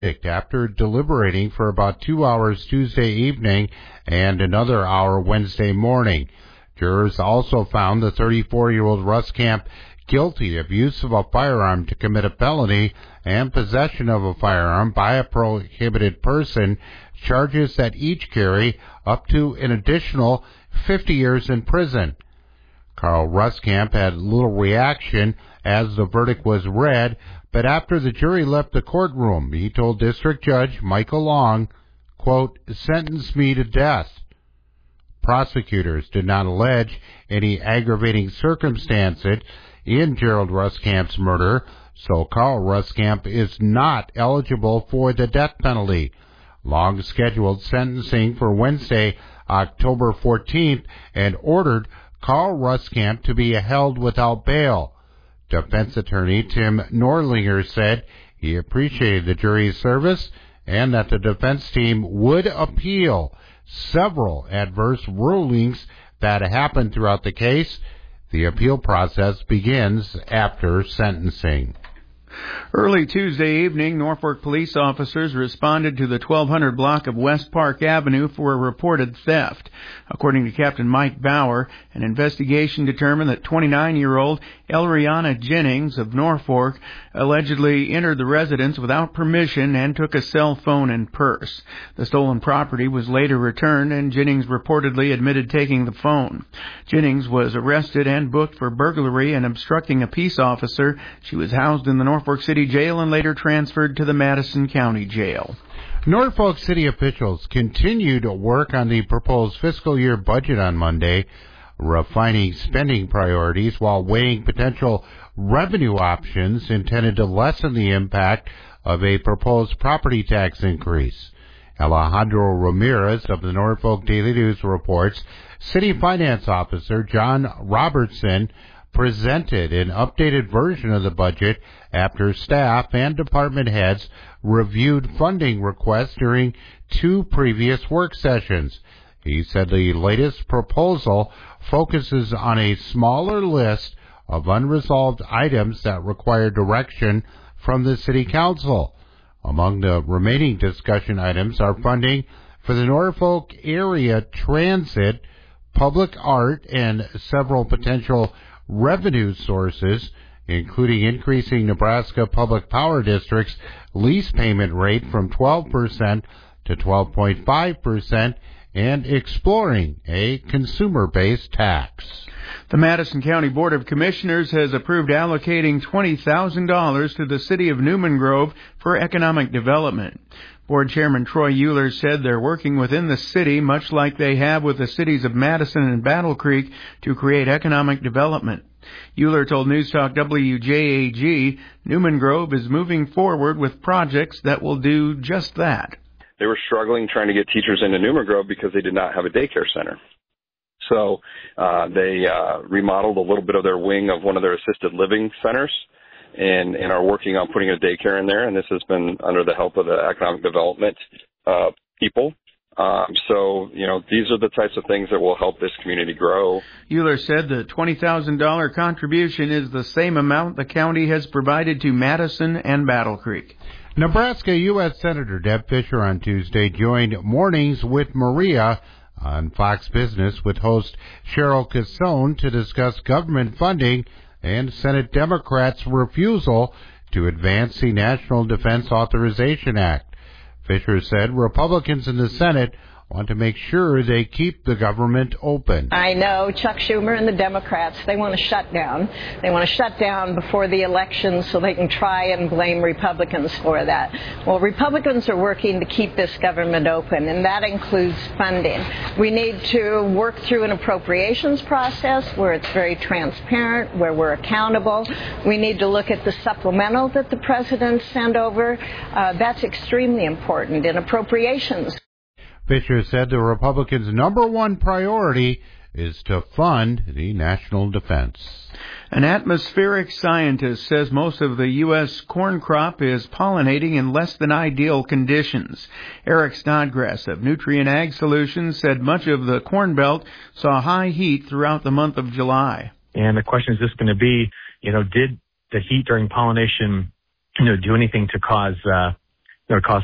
after deliberating for about 2 hours Tuesday evening and another hour Wednesday morning. Jurors also found the 34-year-old Ruskamp guilty of use of a firearm to commit a felony and possession of a firearm by a prohibited person, charges that each carry up to an additional 50 years in prison. Carl Ruskamp had little reaction as the verdict was read, but after the jury left the courtroom, he told District Judge Michael Long, quote, "Sentence me to death." Prosecutors did not allege any aggravating circumstances in Gerald Ruskamp's murder, so Carl Ruskamp is not eligible for the death penalty. Long scheduled sentencing for Wednesday, October 14th, and ordered Carl Ruskamp to be held without bail. Defense attorney Tim Norlinger said he appreciated the jury's service and that the defense team would appeal several adverse rulings that happened throughout the case. The appeal process begins after sentencing. Early Tuesday evening, Norfolk police officers responded to the 1200 block of West Park Avenue for a reported theft. According to Captain Mike Bauer, an investigation determined that 29-year-old Elriana Jennings of Norfolk allegedly entered the residence without permission and took a cell phone and purse. The stolen property was later returned, and Jennings reportedly admitted taking the phone. Jennings was arrested and booked for burglary and obstructing a peace officer. She was housed in the Norfolk City Jail and later transferred to the Madison County Jail. Norfolk City officials continued to work on the proposed fiscal year budget on Monday, refining spending priorities while weighing potential revenue options intended to lessen the impact of a proposed property tax increase. Alejandro Ramirez of the Norfolk Daily News reports City Finance Officer John Robertson presented an updated version of the budget after staff and department heads reviewed funding requests during 2 previous work sessions. He said the latest proposal focuses on a smaller list of unresolved items that require direction from the City Council. Among the remaining discussion items are funding for the Norfolk area transit, public art, and several potential revenue sources, including increasing Nebraska Public Power District's lease payment rate from 12% to 12.5% and exploring a consumer-based tax. The Madison County Board of Commissioners has approved allocating $20,000 to the city of Newman Grove for economic development. Board Chairman Troy Euler said they're working within the city, much like they have with the cities of Madison and Battle Creek, to create economic development. Euler told News Talk WJAG Newman Grove is moving forward with projects that will do just that. They were struggling trying to get teachers into Newman Grove because they did not have a daycare center. So they remodeled a little bit of their wing of one of their assisted living centers and are working on putting a daycare in there. And this has been under the help of the economic development people. So, these are the types of things that will help this community grow. Euler said the $20,000 contribution is the same amount the county has provided to Madison and Battle Creek. Nebraska U.S. Senator Deb Fischer on Tuesday joined Mornings with Maria on Fox Business with host Cheryl Casone to discuss government funding and Senate Democrats' refusal to advance the National Defense Authorization Act. Fischer said Republicans in the Senate want to make sure they keep the government open. I know Chuck Schumer and the Democrats, they want to shut down. They want to shut down before the election so they can try and blame Republicans for that. Well, Republicans are working to keep this government open, and that includes funding. We need to work through an appropriations process where it's very transparent, where we're accountable. We need to look at the supplemental that the president sent over. That's extremely important in appropriations. Fischer said the Republicans' number one priority is to fund the national defense. An atmospheric scientist says most of the U.S. corn crop is pollinating in less than ideal conditions. Eric Snodgrass of Nutrient Ag Solutions said much of the Corn Belt saw high heat throughout the month of July. And the question is just going to be, did the heat during pollination, do anything to cause cost